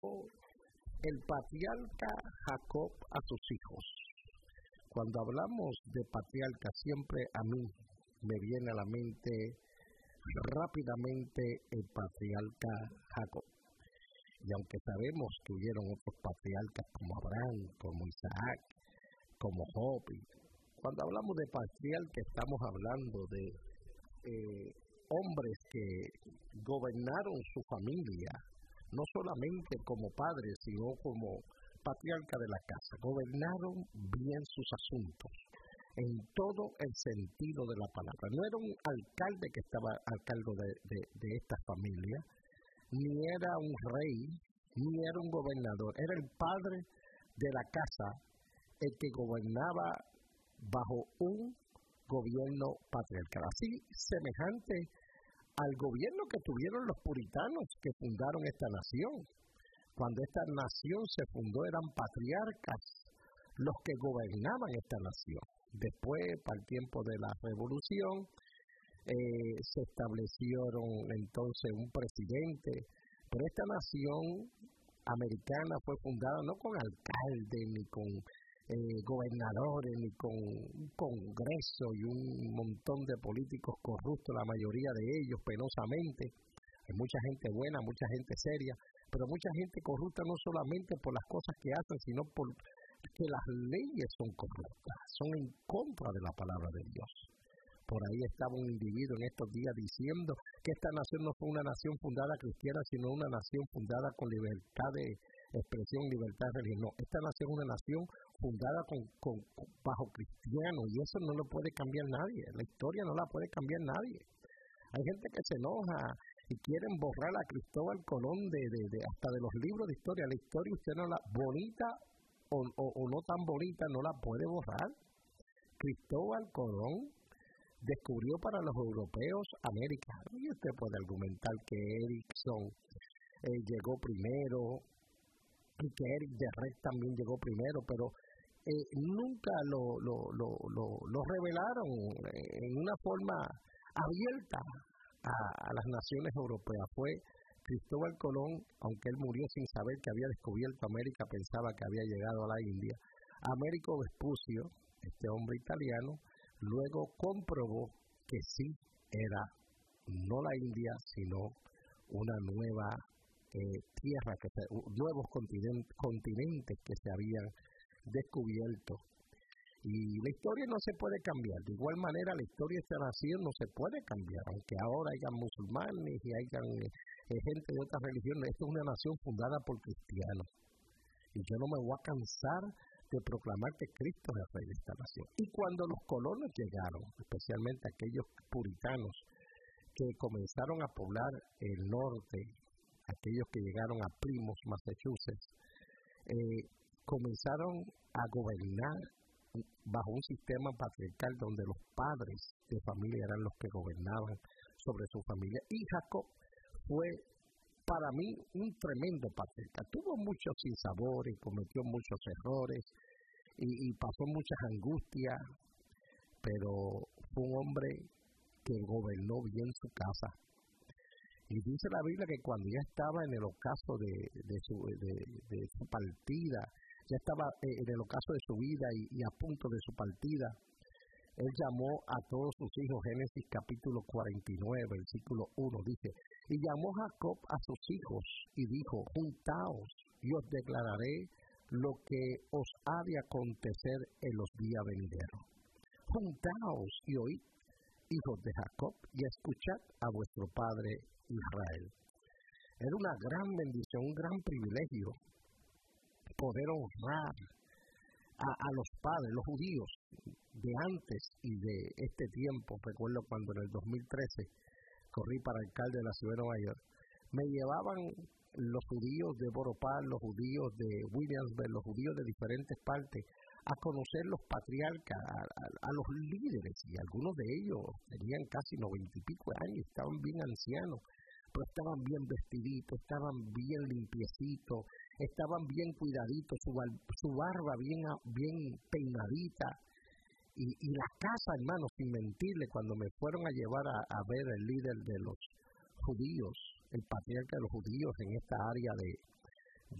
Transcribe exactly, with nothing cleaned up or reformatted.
El patriarca Jacob a sus hijos. Cuando hablamos de patriarca, siempre a mí me viene a la mente rápidamente el patriarca Jacob. Y aunque sabemos que hubieron otros patriarcas como Abraham, como Isaac, como Job, cuando hablamos de patriarca estamos hablando de eh, hombres que gobernaron su familia, no solamente como padres, sino como patriarca de la casa. Gobernaron bien sus asuntos, en todo el sentido de la palabra. No era un alcalde que estaba al cargo de, de, de esta familia, ni era un rey, ni era un gobernador. Era el padre de la casa el que gobernaba bajo un gobierno patriarcal. Así semejante al gobierno que tuvieron los puritanos que fundaron esta nación. Cuando esta nación se fundó eran patriarcas los que gobernaban esta nación. Después, para el tiempo de la revolución, eh, se establecieron entonces un presidente, pero esta nación americana fue fundada no con alcaldes, ni con eh, gobernadores, ni con un congreso y un montón de políticos corruptos, la mayoría de ellos penosamente. Hay mucha gente buena, mucha gente seria, pero mucha gente corrupta no solamente por las cosas que hacen, sino por que las leyes son corruptas, son en contra de la palabra de Dios. Por ahí estaba un individuo en estos días diciendo que esta nación no fue una nación fundada cristiana, sino una nación fundada con libertad de expresión, libertad de religión. No, esta nación es una nación fundada con, con, con, bajo cristianos, y eso no lo puede cambiar nadie. La historia no la puede cambiar nadie. Hay gente que se enoja y quieren borrar a Cristóbal Colón de, de, de hasta de los libros de historia. La historia usted no la, bonita o, o, o no tan bonita, no la puede borrar. Cristóbal Colón descubrió para los europeos América. Y usted puede argumentar que Erickson eh, llegó primero y que Eric de Red también llegó primero, pero eh, nunca lo, lo, lo, lo, lo revelaron en una forma abierta a, a las naciones europeas. Fue Cristóbal Colón, aunque él murió sin saber que había descubierto América, pensaba que había llegado a la India. Américo Vespucio, este hombre italiano, luego comprobó que sí era no la India, sino una nueva eh, tierra, que se, nuevos continentes, continentes que se habían descubierto. Y la historia no se puede cambiar. De igual manera, la historia de esta nación no se puede cambiar, aunque ahora hayan musulmanes y hayan eh, gente de otras religiones. Esta es una nación fundada por cristianos. Y yo no me voy a cansar de proclamar que Cristo es el rey de esta nación. Y cuando los colonos llegaron, especialmente aquellos puritanos que comenzaron a poblar el norte, aquellos que llegaron a Plymouth, Massachusetts, eh, comenzaron a gobernar bajo un sistema patriarcal donde los padres de familia eran los que gobernaban sobre su familia. Y Jacob fue para mí un tremendo patriarca. Tuvo muchos sinsabores, cometió muchos errores y, y pasó muchas angustias, pero fue un hombre que gobernó bien su casa. Y dice la Biblia que cuando ya estaba en el ocaso de, de, su, de, de su partida, ya estaba en el ocaso de su vida y, y a punto de su partida, él llamó a todos sus hijos. Génesis capítulo cuarenta y nueve, versículo uno, dice: y llamó Jacob a sus hijos y dijo: juntaos y os declararé lo que os ha de acontecer en los días venideros. Juntaos y oíd, hijos de Jacob, y escuchad a vuestro padre Israel. Era una gran bendición, un gran privilegio poder honrar a, a los padres, los judíos de antes y de este tiempo. Recuerdo cuando en el dos mil trece corrí para alcalde de la ciudad de Nueva York, me llevaban los judíos de Borough Park, los judíos de Williamsburg, los judíos de diferentes partes, a conocer los patriarcas, a, a, a los líderes, y algunos de ellos tenían casi noventa y pico de años, estaban bien ancianos, pero estaban bien vestiditos, estaban bien limpiecitos, estaban bien cuidaditos, su, su barba bien, bien peinadita, y, y la casa, hermano, sin mentirle, cuando me fueron a llevar a, a ver el líder de los judíos, el patriarca de los judíos en esta área de